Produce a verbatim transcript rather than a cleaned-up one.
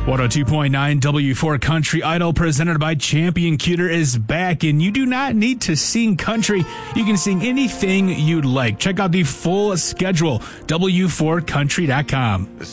one oh two point nine W four Country Idol, presented by Champion Cuter, is back, and you do not need to sing country. You can sing anything you'd like. Check out the full schedule, W four country dot com.